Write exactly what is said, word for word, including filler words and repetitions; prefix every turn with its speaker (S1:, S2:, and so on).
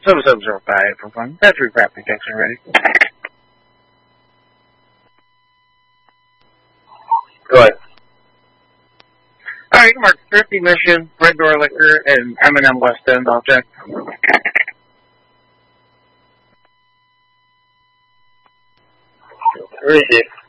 S1: seven seven zero five for fun. Battery wrap protection ready.
S2: Go ahead.
S1: Alright, Mark fifty mission, Red Door Liquor, and M and M West End object.
S2: Read it.